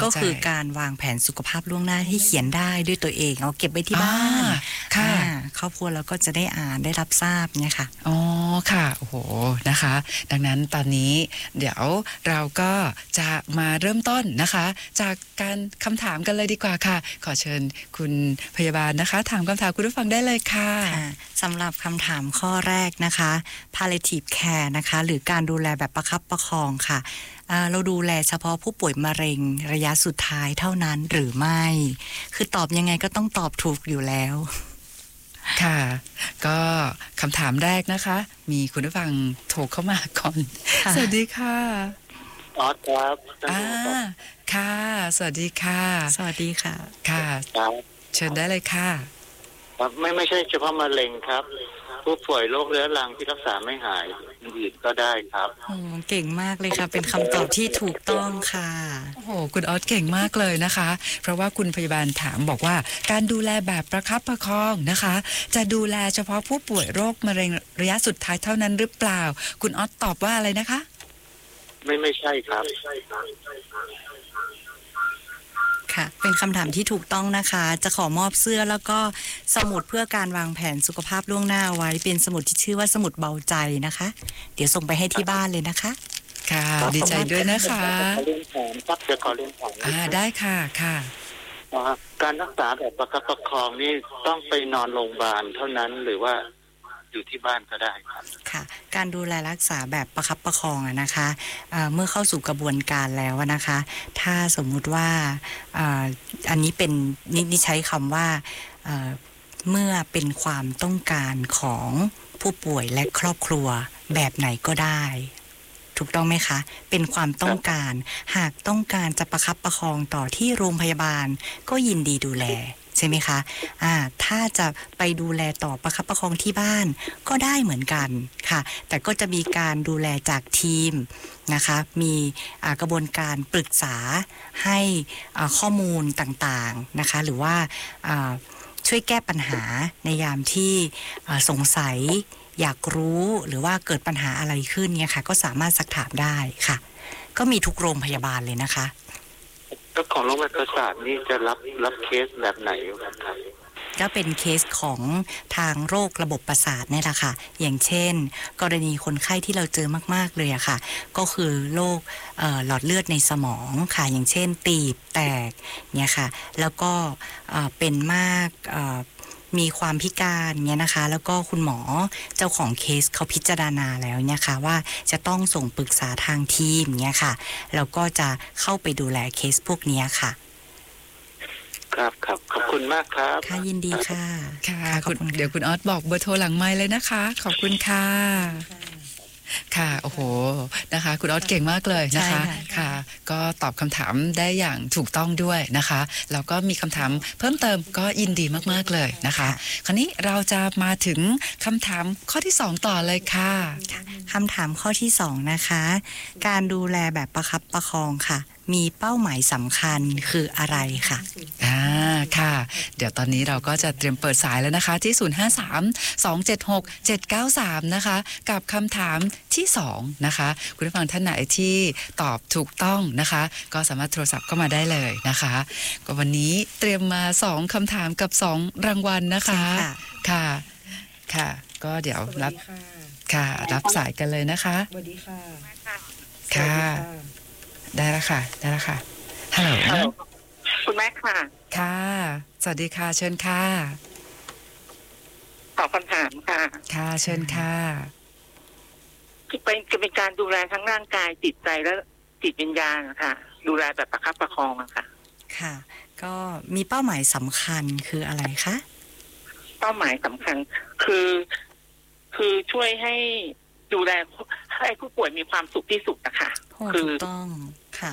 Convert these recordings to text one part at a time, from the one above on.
ก็คือการวางแผนสุขภาพล่วงหน้าให้เขียนได้ด้วยตัวเองเอาเก็บไว้ที่บ้านค่ะครอบครัวเราก็จะได้อ่านได้รับทราบเนี่ยค่ะอ๋อค่ะโอ้โหนะคะดังนั้นตอนนี้เดี๋ยวเราก็จะมาเริ่มต้นนะคะจากการคำถามกันเลยดีกว่าค่ะขอเชิญคุณพยาบาลนะคะถามคำถามคุณผู้ฟังได้เลยค่ะสำหรับคำถามข้อแรกนะคะ palliative care นะคะหรือการดูแลแบบประคับประคองค่ะเราดูแลเฉพาะผู้ป่วยมะเร็งระยะสุดท้ายเท่านั้นหรือไม่คือตอบยังไงก็ต้องตอบถูกอยู่แล้วค่ะก็คำถามแรกนะคะมีคุณผู้ฟังโทรเข้ามาก่อนสวัสดีค่ะออสครับค่ะสวัสดีค่ะสวัสดีค่ะค่ะเชิญได้เลยค่ะครับไม่ใช่เฉพาะมะเร็งครับผู้ป่วยโรคเรื้อรังที่รักษาไม่หายอื่นก็ได้ครับโอ้เก่งมากเลยค่ะเป็นคำตอบที่ถูกต้องค่ะโอ้โหคุณออสเก่งมากเลยนะคะเพราะว่าคุณพยาบาลถามบอกว่าการดูแลแบบประคับประคองนะคะจะดูแลเฉพาะผู้ป่วยโรคมะเร็งระยะสุดท้ายเท่านั้นหรือเปล่าคุณออสตอบว่าอะไรนะคะไม่ใช่ครับค่ะเป็นคำถามที่ถูกต้องนะคะจะขอมอบเสื้อแล้วก็สมุดเพื่อการวางแผนสุขภาพล่วงหน้าไว้เป็นสมุดที่ชื่อว่าสมุดเบาใจนะคะเดี๋ยวส่งไปให้ที่บ้านเลยนะคะค่ะดีใจด้วยนะคะเรื่องแผนครับจะขอเรื่องแผนได้ค่ะค่ะการรักษาแบบประคับประคองนี่ต้องไปนอนโรงพยาบาลเท่านั้นหรือว่าอยู่ที่บ้านก็ได้ครับค่ะการดูแลรักษาแบบประคับประคองนะคะเมื่อเข้าสู่กระบวนการแล้วนะคะถ้าสมมุติว่าอันนี้เป็นนี่ใช้คำว่าเมื่อเป็นความต้องการของผู้ป่วยและครอบครัวแบบไหนก็ได้ถูกต้องไหมคะเป็นความต้องการหากต้องการจะประคับประคองต่อที่โรงพยาบาลก็ยินดีดูแลใช่ไหมคะถ้าจะไปดูแลต่อประคับประคองที่บ้านก็ได้เหมือนกันค่ะแต่ก็จะมีการดูแลจากทีมนะคะมีกระบวนการปรึกษาให้ข้อมูลต่างๆนะคะหรือว่าช่วยแก้ปัญหาในยามที่สงสัยอยากรู้หรือว่าเกิดปัญหาอะไรขึ้นเนี่ยค่ะก็สามารถซักถามได้ค่ะก็มีทุกโรงพยาบาลเลยนะคะแล้วของโรงพยาบาลประสาทนี่จะรับเคสแบบไหนครับก็เป็นเคสของทางโรคระบบประสาทนี่แหละค่ะอย่างเช่นกรณีคนไข้ที่เราเจอมากๆเลยอะค่ะก็คือโรคหลอดเลือดในสมองค่ะอย่างเช่นตีบแตกเนี่ยค่ะแล้วก็เป็นมากมีความพิการเนี่ยนะคะแล้วก็คุณหมอเจ้าของเคสเขาพิจารณาแล้วเนี่ยค่ะว่าจะต้องส่งปรึกษาทางทีมเนี่ยค่ะแล้วก็จะเข้าไปดูแลเคสพวกนี้ค่ะครับขอบคุณมากครับค่ะยินดีค่ะค่ะเดี๋ยวคุณออสบอกเบอร์โทรหลังไมค์เลยนะคะขอบคุณค่ะค่ะโอ้โหนะคะคุณออสเก่งมากเลยนะคะค่ะก็ตอบคำถามได้อย่างถูกต้องด้วยนะคะแล้วก็มีคำถามเพิ่มเติมก็ยินดีมากๆเลยนะคะคราวนี้เราจะมาถึงคำถามข้อที่2ต่อเลยค่ะคำถามข้อที่2นะคะการดูแลแบบประคับประคองค่ะมีเป้าหมายสำคัญคืออะไรค่ะค่ะเดี๋ยวตอนนี้เราก็จะเตรียมเปิดสายแล้วนะคะที่053-276-793นะคะกับคำถามที่2นะคะคุณผู้ฟังท่านไหนที่ตอบถูกต้องนะคะก็สามารถโทรศัพท์เข้ามาได้เลยนะคะก็วันนี้เตรียมมา2คำถามกับ2รางวัลนะคะค่ะก็เดี๋ยวรับสายกันเลยนะคะสวัสดีค่ะค่ะได้แล้วค่ะฮัลโหลคุณแม่ค่ะค่ะสวัสดีค่ะเชิญค่ะตอบคำถามค่ะค่ะเชิญค่ะจะเป็นการดูแลทั้งร่างกายจิตใจและจิตวิญญาณค่ะดูแลแบบประคับประคองค่ะค่ะก็มีเป้าหมายสำคัญคืออะไรคะเป้าหมายสำคัญคือช่วยให้ดูแลให้ผู้ป่วยมีความสุขที่สุดนะคะถูกต้องค่ะ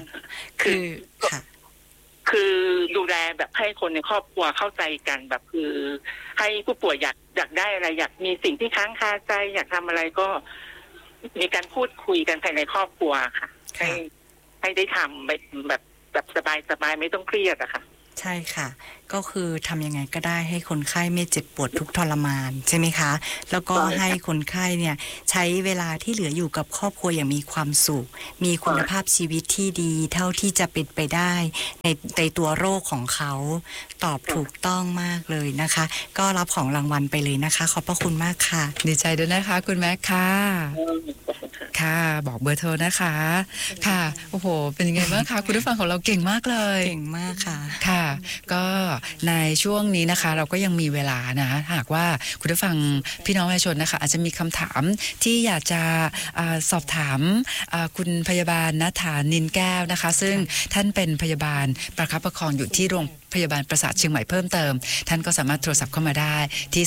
คือดูแลแบบให้คนในครอบครัวเข้าใจกันแบบคือให้ผู้ป่วยอยากได้อะไรอยากมีสิ่งที่ค้างคาใจอยากทำอะไรก็มีการพูดคุยกันภายในครอบครัวค่ะให้ได้ทำแบบสบายไม่ต้องเครียดอะค่ะใช่ค่ะก็คือทำยังไงก็ได้ให้คนไข้ไม่เจ็บปวดทุกข์ทรมานใช่ไหมคะแล้วก็ให้คนไข้เนี่ยใช้เวลาที่เหลืออยู่กับครอบครัวอย่างมีความสุขมีคุณภาพชีวิตที่ดีเท่าที่จะเป็นไปได้ในตัวโรคของเขาตอบถูกต้องมากเลยนะคะก็รับของรางวัลไปเลยนะคะขอบพระคุณมากค่ะดีใจด้วยนะคะคุณแม็กค่ะค่ะบอกเบอร์โทรนะคะค่ะโอ้โหเป็นยังไงบ้างคะคุณผู้ฟังของเราเก่งมากเลยเก่งมากค่ะค่ะก็ในช่วงนี้นะคะเราก็ยังมีเวลานะหากว่าคุณผู้ฟังพี่น้องประชาชนนะคะอาจจะมีคำถามที่อยากจะสอบถามคุณพยาบาลณฐานินแก้วนะคะซึ่งท่านเป็นพยาบาลประคับประคองอยู่ที่โรงพยาบาลประสาทเชียงใหม่เพิ่มเติมท่านก็สามารถโทรศัพท์เข้ามาได้ที่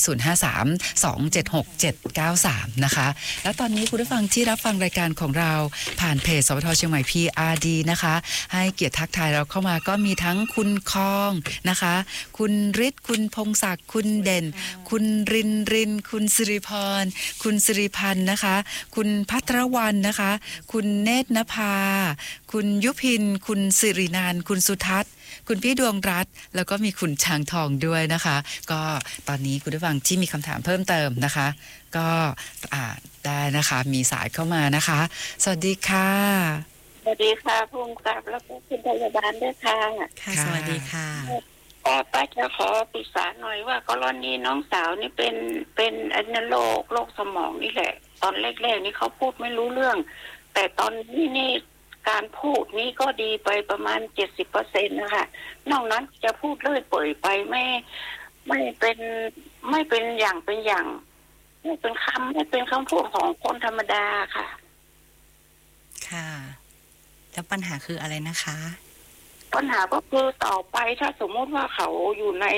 053-276-793นะคะแล้วตอนนี้คุณผู้ฟังที่รับฟังรายการของเราผ่านเพจสวทเชียงใหม่ PRD นะคะให้เกียรติทักทายเราเข้ามาก็มีทั้งคุณคองนะคะคุณฤทธิ์คุณพงศักดิ์คุณเด่นคุณรินคุณสิริพรคุณสิริพันธ์นะคะคุณภัทรวรรณนะคะคุณเนตรนภาคุณยุพินคุณสิรินานท์คุณสุทัศน์คุณพี่ดวงรัตน์แล้วก็มีคุณช้างทองด้วยนะคะก็ตอนนี้คุณผู้ฟังที่มีคำถามเพิ่มเติมนะคะก็ได้นะคะมีสายเข้ามานะคะสวัสดีค่ะสวัสดีค่ะภูมิกับแล้วก็คุณพยาบาลด้วยค่ะค่ะสวัสดีค่ะป้าจะขอปรึกษาหน่อยว่ากรณีน้องสาวนี่เป็นอันโรคสมองนี่แหละตอนแรกๆนี่เขาพูดไม่รู้เรื่องแต่ตอนนี้นี่การพูดนี้ก็ดีไปประมาณ 70% นะคะนอกนั้นจะพูดเรื่อยเปื่อยไปไม่เป็นอย่างไม่เป็นคำพูดของคนธรรมดาค่ะค่ะแล้วปัญหาคืออะไรนะคะปัญหาก็คือต่อไปถ้าสมมติว่าเขาอยู่ใน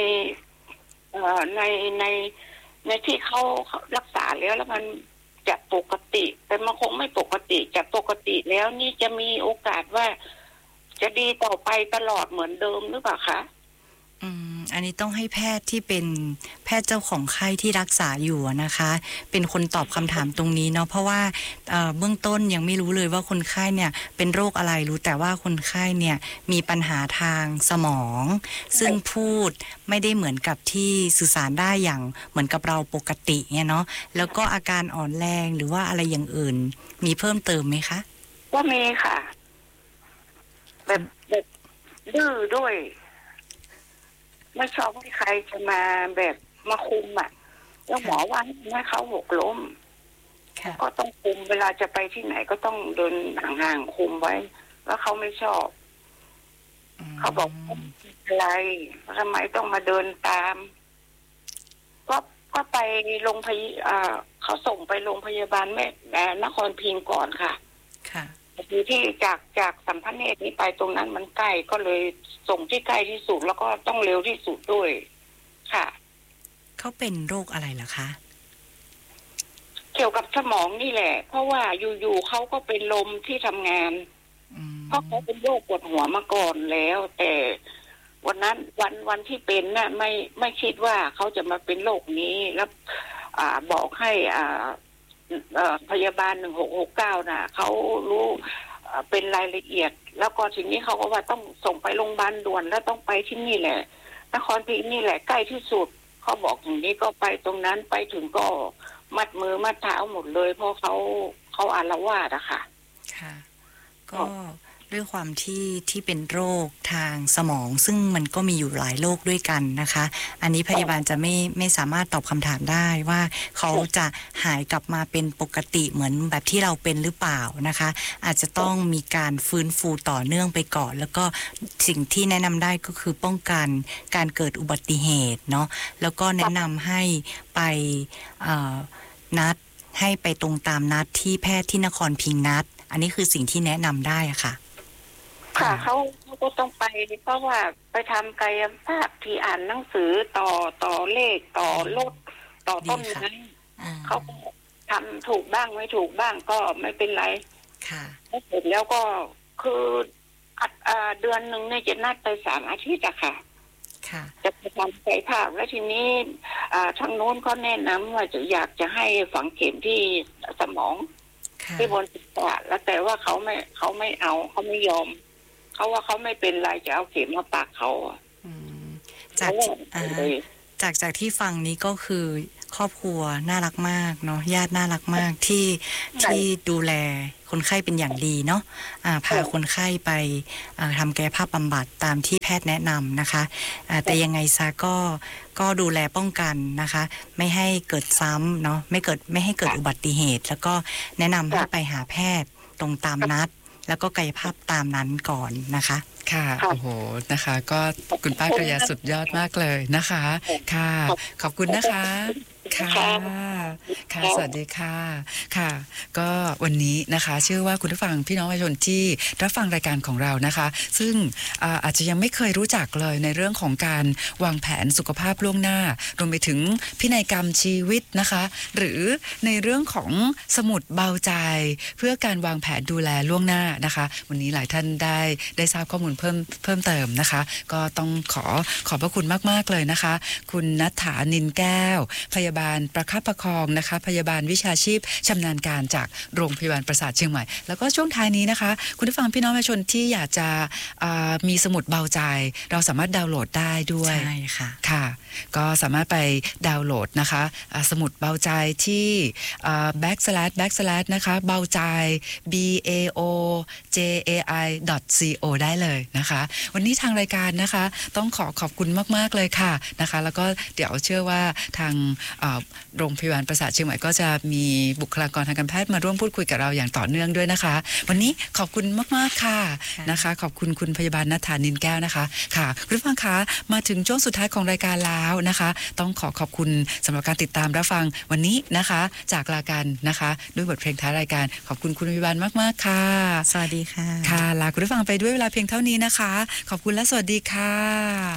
ที่เขารักษาแล้วมันจะปกติแต่มันคงไม่ปกติจะปกติแล้วนี่จะมีโอกาสว่าจะดีต่อไปตลอดเหมือนเดิมหรือเปล่าคะอันนี้ต้องให้แพทย์ที่เป็นแพทย์เจ้าของไข้ที่รักษาอยู่นะคะเป็นคนตอบคำถามตรงนี้เนาะเพราะว่าเบื้องต้นยังไม่รู้เลยว่าคนไข้เนี่ยเป็นโรคอะไรรู้แต่ว่าคนไข้เนี่ยมีปัญหาทางสมองซึ่งพูดไม่ได้เหมือนกับที่สื่อสารได้อย่างเหมือนกับเราปกติเนี่ยเนาะแล้วก็อาการอ่อนแรงหรือว่าอะไรอย่างอื่นมีเพิ่มเติมไหมคะก็มีค่ะแบบดื้อด้วยไม่ชอบให้ใครจะมาแบบมาคุมแล้วหมอว่าให้เขาหกล้มก็ต้องคุมเวลาจะไปที่ไหนก็ต้องเดินห่างๆคุมไว้แล้วเขาไม่ชอบเขาบอกอะไรทำไมต้องมาเดินตามก็ไปโรงพยาบาลเขาส่งไปโรงพยาบาลแม่นครพิงค์ก่อนค่ะคือที่จากสัมพันธ์เนตรนี้ไปตรงนั้นมันใกล้ก็เลยส่งที่ใกล้ที่สุดแล้วก็ต้องเร็วที่สุดด้วยค่ะเขาเป็นโรคอะไรเหรอคะเกี่ยวกับสมองนี่แหละเพราะว่าอยู่ๆเขาก็เป็นลมที่ทำงานเพราะเขาเป็นโรคปวดหัวมาก่อนแล้วแต่วันนั้นวันที่เป็นน่ะไม่คิดว่าเขาจะมาเป็นโรคนี้แล้วบอกให้พยาบาล1669น่ะเขารู้เป็นรายละเอียดแล้วก็ทีนี้เขาก็ว่าต้องส่งไปโรงพยาบาลด่วนแล้วต้องไปที่นี่แหละนครพิงค์นี่แหละใกล้ที่สุดเขาบอกอย่างนี้ก็ไปตรงนั้นไปถึงก็มัดมือมัดเท้าหมดเลยเพราะเขาอาละวาดอะค่ะค่ะก็ด้วยความที่เป็นโรคทางสมองซึ่งมันก็มีอยู่หลายโรคด้วยกันนะคะอันนี้พยาบาลจะไม่สามารถตอบคำถามได้ว่าเขาจะหายกลับมาเป็นปกติเหมือนแบบที่เราเป็นหรือเปล่านะคะอาจจะต้องมีการฟื้นฟูต่อเนื่องไปก่อนแล้วก็สิ่งที่แนะนำได้ก็คือป้องกันการเกิดอุบัติเหตุเนาะแล้วก็แนะนำให้ไปนัดให้ไปตรงตามนัดที่แพทย์ที่นครพิงค์นัดอันนี้คือสิ่งที่แนะนำได้ค่ะค่ะเขาก็ต้องไปเพราะว่าไปทำกายภาพที่อ่านหนังสือต่อเลขต่อลดต่อต้นไม้เขาทำถูกบ้างไม่ถูกบ้างก็ไม่เป็นไรค่ะเสร็จแล้วก็คือเดือนหนึ่งเนี่ยจะนัดไป3 อาทิตย์อะค่ะจะไปทำกายภาพแล้วทีนี้ทางโน้นก็แนะนำว่าจะอยากจะให้ฝังเข็มที่สมองที่บนศีรษะแล้วแต่ว่าเขาไม่เอาเขาไม่ยอมเขาว่าเขาไม่เป็นไรจะเอาเข็มมาปักเขาจากจากที่ฟังนี้ก็คือครอบครัวน่ารักมากเนาะญาติน่ารักมากที่ดูแลคนไข้เป็นอย่างดีเนาะพาคนไข้ไปทำกายภาพบำบัดตามที่แพทย์แนะนำนะคะแต่ยังไงซะก็ดูแลป้องกันนะคะไม่ให้เกิดซ้ำเนาะไม่ให้เกิดอุบัติเหตุแล้วก็แนะนำให้ไปหาแพทย์ตรงตามนัดแล้วก็กายภาพตามนั้นก่อนนะคะค่ะโอ้โหนะคะก็คุณป้ากระยาสุดยอดมากเลยนะคะค่ะขอบคุณนะคะค่ะค่ะสวัสดีค่ะค่ะก็วันนี้นะคะเชื่อว่าคุณผู้ฟังพี่น้องประชาชนที่รับฟังรายการของเรานะคะซึ่งอาจจะยังไม่เคยรู้จักเลยในเรื่องของการวางแผนสุขภาพล่วงหน้ารวมไปถึงพินัยกรรมชีวิตนะคะหรือในเรื่องของสมุดเบาใจเพื่อการวางแผนดูแลล่วงหน้านะคะวันนี้หลายท่านได้ทราบข้อมูลเพิ่มเติมนะคะก็ต้องขอบพระคุณมากๆเลยนะคะคุณณัฐฐานินแก้วพยาบาลประคับประคองนะคะพยาบาลวิชาชีพชำนาญการจากโรงพยาบาลประสาทเชียงใหม่แล้วก็ช่วงท้ายนี้นะคะคุณผู้ฟังพี่น้องประชาชนที่อยากจะมีสมุดเบาใจเราสามารถดาวน์โหลดได้ด้วยใช่ค่ะค่ะก็สามารถไปดาวน์โหลดนะคะสมุดเบาใจที่ backslash นะคะเบาใจ baojai.co ได้เลยนะคะวันนี้ทางรายการนะคะต้องขอบคุณมากๆเลยค่ะนะคะแล้วก็เดี๋ยวเชื่อว่าทางโรงพยาบาลประสาทเชียงใหม่ก็จะมีบุคลากรทางการแพทย์มาร่วมพูดคุยกับเราอย่างต่อเนื่องด้วยนะคะวันนี้ขอบคุณมากๆค่ะนะคะขอบคุณคุณพยาบาลณัฐฐานินแก้วนะคะค่ะคุณผู้ฟังคะมาถึงช่วงสุดท้ายของรายการแล้วนะคะต้องขอบคุณสำหรับการติดตามรับฟังวันนี้นะคะจากลากันนะคะด้วยบทเพลงท้ายรายการขอบคุณคุณพยาบาลมากๆค่ะสวัสดีค่ะค่ะลาคุณผู้ฟังไปด้วยเวลาเพียงเท่านี้นะคะขอบคุณและสวัสดีค่ะ